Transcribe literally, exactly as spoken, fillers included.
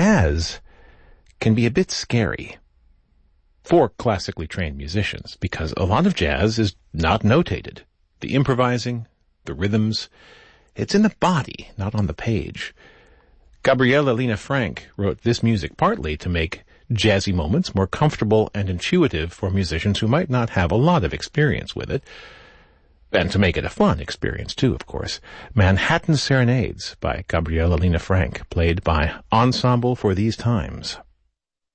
jazz can be a bit scary for classically trained musicians because a lot of jazz is not notated. The improvising, the rhythms, it's in the body, not on the page. Gabriela Lena Frank wrote this music partly to make jazzy moments more comfortable and intuitive for musicians who might not have a lot of experience with it, and to make it a fun experience too, of course. Manhattan Serenades by Gabriela Lena Frank, played by Ensemble for These Times.